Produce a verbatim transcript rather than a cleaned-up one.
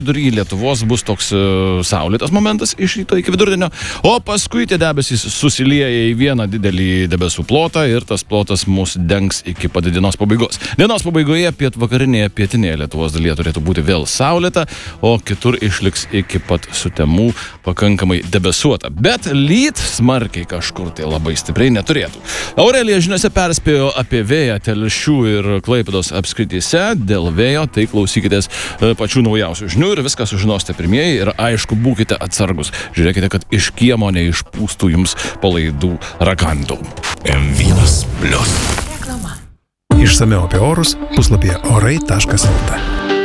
Vidury Lietuvos bus toks uh, saulėtas momentas iš ryto iki vidurdienio, o paskui tie debesys susilieja į vieną didelį debesų plotą ir tas plotas mus dengs iki pat dienos pabaigos. Dienos pabaigoje pietvakarinėje pietinėje Lietuvos dalyje turėtų būti vėl saulėta, o kitur išliks iki pat sutemų pakankamai debesuota. Bet lyt smarkiai kažkur tai labai stipriai neturėtų. Aurelija žiniose perspėjo apie vėją Telšių ir Klaipėdos apskrityse. Dėl vėjo tai klausykitės uh, pačių naujausių žinių ir viską sužinosite pirmieji ir aišku, būkite atsargus. Žiūrėkite, kad iš kiemo neišpūstų jums palaidų rakandų. M vienas plius. Išsamiau apie orus puslapyje orai taškas lt.